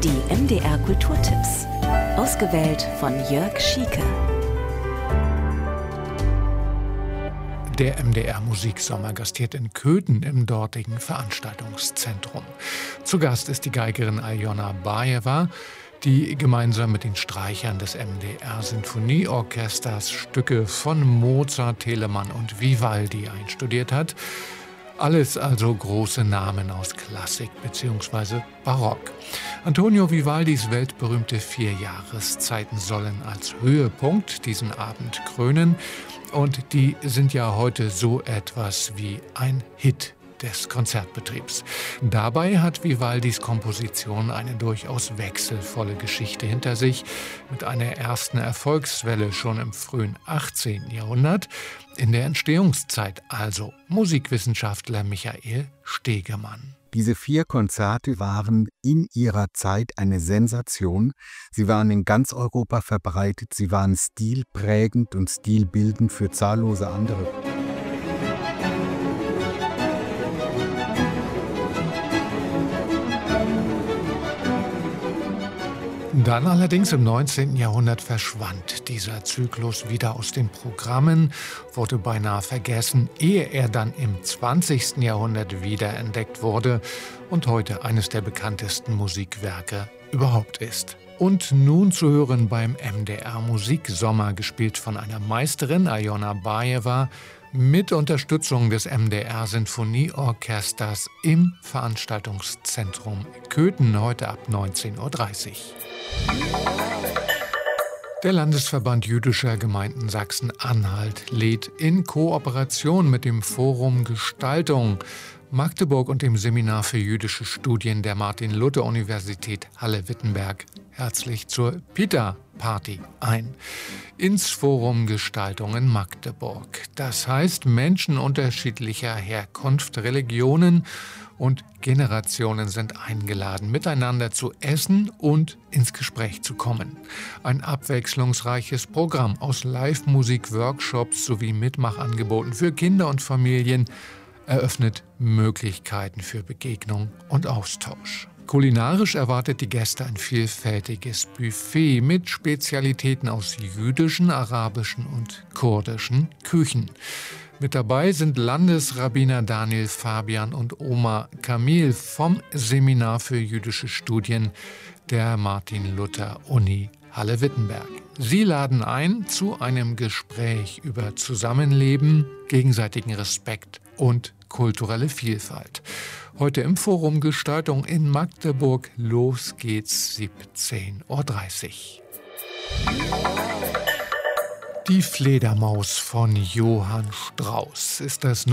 Die MDR Kulturtipps. Ausgewählt von Jörg Schieke. Der MDR Musiksommer gastiert in Köthen im dortigen Veranstaltungszentrum. Zu Gast ist die Geigerin Aljona Bajewa, die gemeinsam mit den Streichern des MDR Sinfonieorchesters Stücke von Mozart, Telemann und Vivaldi einstudiert hat. Alles also große Namen aus Klassik bzw. Barock. Antonio Vivaldis weltberühmte 4 Jahreszeiten sollen als Höhepunkt diesen Abend krönen. Und die sind ja heute so etwas wie ein Hit des Konzertbetriebs. Dabei hat Vivaldis Komposition eine durchaus wechselvolle Geschichte hinter sich, mit einer ersten Erfolgswelle schon im frühen 18. Jahrhundert. In der Entstehungszeit also Musikwissenschaftler Michael Stegemann. Diese 4 Konzerte waren in ihrer Zeit eine Sensation. Sie waren in ganz Europa verbreitet, sie waren stilprägend und stilbildend für zahllose andere. Dann allerdings im 19. Jahrhundert verschwand dieser Zyklus wieder aus den Programmen, wurde beinahe vergessen, ehe er dann im 20. Jahrhundert wiederentdeckt wurde und heute eines der bekanntesten Musikwerke überhaupt ist. Und nun zu hören beim MDR Musiksommer, gespielt von einer Meisterin, Aljona Bajewa, mit Unterstützung des MDR Sinfonieorchesters im Veranstaltungszentrum Köthen heute ab 19:30 Uhr. Der Landesverband jüdischer Gemeinden Sachsen-Anhalt lädt in Kooperation mit dem Forum Gestaltung Magdeburg und dem Seminar für jüdische Studien der Martin-Luther-Universität Halle-Wittenberg herzlich zur Pita-Party ein. Ins Forum Gestaltung in Magdeburg. Das heißt, Menschen unterschiedlicher Herkunft, Religionen und Generationen sind eingeladen, miteinander zu essen und ins Gespräch zu kommen. Ein abwechslungsreiches Programm aus Live-Musik, Workshops sowie Mitmachangeboten für Kinder und Familien eröffnet Möglichkeiten für Begegnung und Austausch. Kulinarisch erwartet die Gäste ein vielfältiges Buffet mit Spezialitäten aus jüdischen, arabischen und kurdischen Küchen. Mit dabei sind Landesrabbiner Daniel Fabian und Omar Kamil vom Seminar für jüdische Studien der Martin-Luther-Uni Halle-Wittenberg. Sie laden ein zu einem Gespräch über Zusammenleben, gegenseitigen Respekt und kulturelle Vielfalt. Heute im Forum Gestaltung in Magdeburg. Los geht's 17:30 Uhr. Die Fledermaus von Johann Strauss ist das